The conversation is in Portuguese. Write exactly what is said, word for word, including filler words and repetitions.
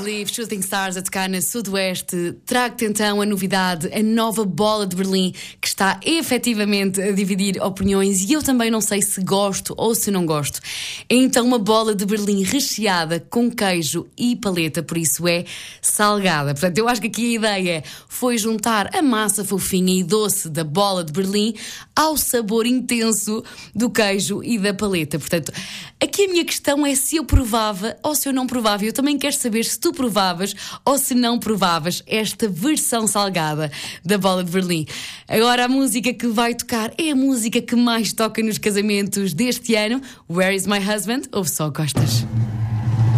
Believe, Shooting Stars a tocar na Sudoeste. Trago-te então a novidade, a nova bola de Berlim, que está efetivamente a dividir opiniões e eu também não sei se gosto ou se não gosto. É então uma bola de Berlim recheada com queijo e paleta, por isso é salgada. Portanto, eu acho que aqui a ideia foi juntar a massa fofinha e doce da bola de Berlim ao sabor intenso do queijo e da paleta. Portanto, aqui a minha questão é se eu provava ou se eu não provava. Eu também quero saber se tu provavas ou se não provavas esta versão salgada da bola de Berlim. Agora a música que vai tocar é a música que mais toca nos casamentos deste ano. Where is my husband? Ou só gostas?